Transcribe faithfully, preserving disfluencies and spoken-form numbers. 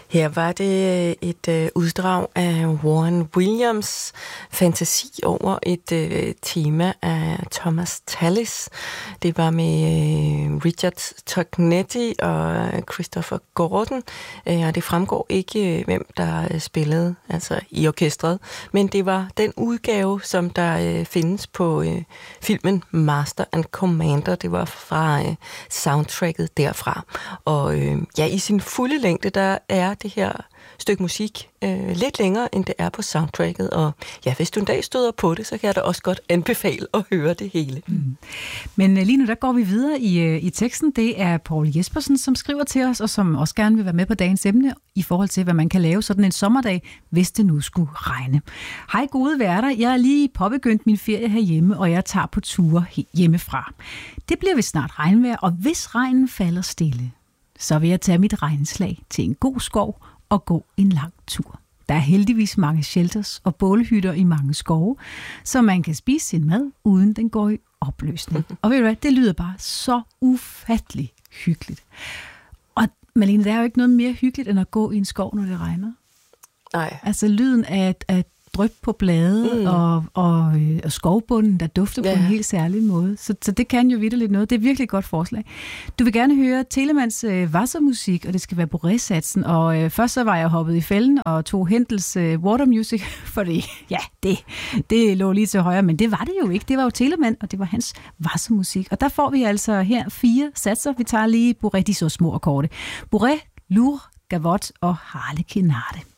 Her var det et øh, uddrag af Warren Williams fantasi over et øh, tema af Thomas Tallis. Det var med øh, Richard Tognetti og Christopher Gordon, øh, og det fremgår ikke, øh, hvem der spillede altså i orkestret, men det var den udgave, som der øh, findes på øh, filmen Master and Commander. Det var fra øh, soundtracket derfra. Og øh, ja, i sin fulde længde, der er det her stykke musik øh, lidt længere, end det er på soundtracket. Og ja, hvis du en dag støder på det, så kan jeg da også godt anbefale at høre det hele. Mm. Men lige nu, der går vi videre i, i teksten. Det er Poul Jespersen, som skriver til os, og som også gerne vil være med på dagens emne, i forhold til, hvad man kan lave sådan en sommerdag, hvis det nu skulle regne. Hej gode værter, jeg er lige påbegyndt min ferie herhjemme, og jeg tager på ture hjemmefra. Det bliver vist snart regnvejr, og hvis regnen falder stille, så vil jeg tage mit regnslag til en god skov og gå en lang tur. Der er heldigvis mange shelters og bålhytter i mange skove, så man kan spise sin mad, uden den går i opløsning. Og ved du hvad, det lyder bare så ufattelig hyggeligt. Og Malene, der er jo ikke noget mere hyggeligt, end at gå i en skov, når det regner. Nej. Altså lyden af, af dryp på blade mm. og, og, øh, og skovbunden, der dufter ja. på en helt særlig måde. Så, så det kan jo vitterligt noget. Det er virkelig et godt forslag. Du vil gerne høre Telemanns øh, Wassermusik, og det skal være Boré-satsen. Og øh, først så var jeg hoppet i fælden og tog Händels øh, Water Music, fordi ja, det, det lå lige til højre, men det var det jo ikke. Det var jo Telemann, og det var hans Wassermusik. Og der får vi altså her fire satser. Vi tager lige Boré, de så små og korte. Boré, Lourd, Gavotte og Harlekinade.